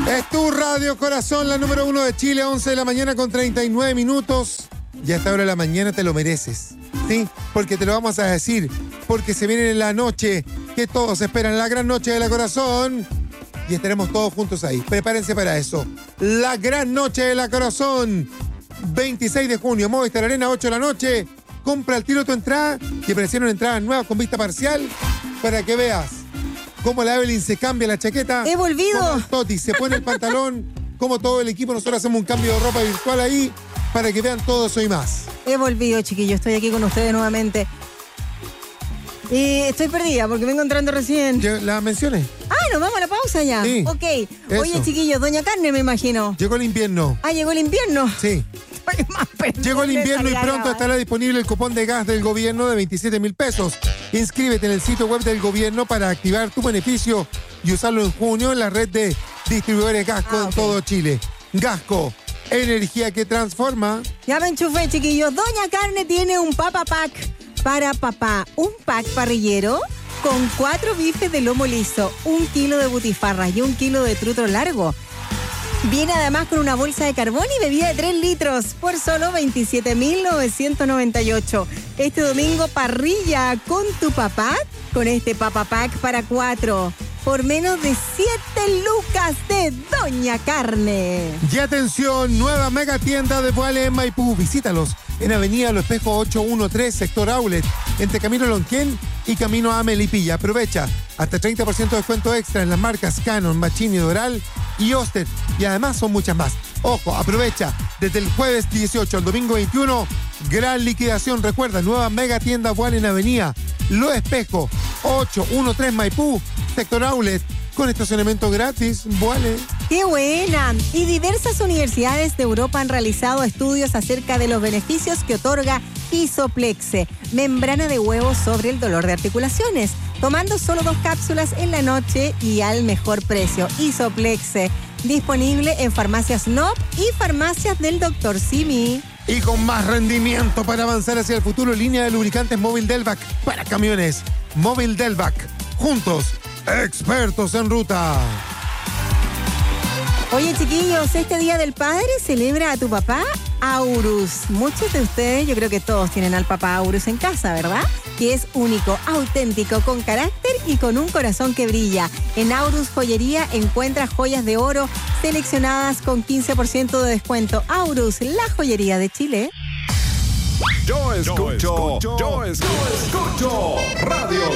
Es tu Radio Corazón, la número 1 de Chile, 11 de la mañana con 39 minutos. Y a esta hora de la mañana te lo mereces, ¿sí? Porque te lo vamos a decir, porque se viene la noche que todos esperan, la gran noche de la Corazón. Y estaremos todos juntos ahí. Prepárense para eso. La gran noche de la Corazón. 26 de junio, Movistar Arena, 8 de la noche. Compra al tiro tu entrada y aparecieron entradas nuevas con vista parcial para que veas cómo la Evelyn se cambia la chaqueta. He volvido. Cómo el Toti se pone el pantalón. Cómo todo el equipo, nosotros hacemos un cambio de ropa virtual ahí para que vean todo eso y más. He volvido, chiquillos. Estoy aquí con ustedes nuevamente. Estoy perdida porque vengo entrando recién. ¿La mencioné? ¿Nos vamos a la pausa ya? Sí. Ok. Eso. Oye, chiquillos, Doña Carne me imagino. Llegó el invierno. ¿Llegó el invierno? Sí. Estoy más perdida. Llegó el invierno y Esa pronto garra. estará disponible el cupón de gas del gobierno de 27.000 pesos. Inscríbete en el sitio web del gobierno para activar tu beneficio y usarlo en junio en la red de distribuidores Gasco en todo Chile. Gasco, energía que transforma. Ya me enchufé, chiquillos. Doña Carne tiene un Papa Pack para papá. Un pack parrillero con 4 bifes de lomo liso, 1 kilo de butifarras y 1 kilo de trutro largo. Viene además con una bolsa de carbón y bebida de 3 litros por solo 27.998. Este domingo parrilla con tu papá con este Papa Pack para 4 por menos de 7 lucas de Doña Carne. Y atención, nueva mega tienda de Voile en Maipú. Visítalos en Avenida Los Espejos 813, sector Outlet, entre Camino Lonquén y Camino a Melipilla. Aprovecha hasta 30% de descuento extra en las marcas Canon, Machini, Doral y Oster. Y además son muchas más. Ojo, aprovecha desde el jueves 18 al domingo 21. Gran liquidación. Recuerda, nueva mega tienda Voile en Avenida Los Espejos 813 Maipú, sector Outlet, con estacionamiento gratis. Voile. ¡Qué buena! Y diversas universidades de Europa han realizado estudios acerca de los beneficios que otorga Isoplexe, membrana de huevo sobre el dolor de articulaciones, tomando solo 2 cápsulas en la noche y al mejor precio. Isoplexe, disponible en farmacias NOP y farmacias del Dr. Simi. Y con más rendimiento para avanzar hacia el futuro, línea de lubricantes Móvil Delvac para camiones. Móvil Delvac. Juntos, expertos en ruta. Oye, chiquillos, este Día del Padre celebra a tu papá Aurus. Muchos de ustedes, yo creo que todos tienen al papá Aurus en casa, ¿verdad? Que es único, auténtico, con carácter y con un corazón que brilla. En Aurus Joyería encuentras joyas de oro seleccionadas con 15% de descuento. Aurus, la joyería de Chile. Yo escucho Radio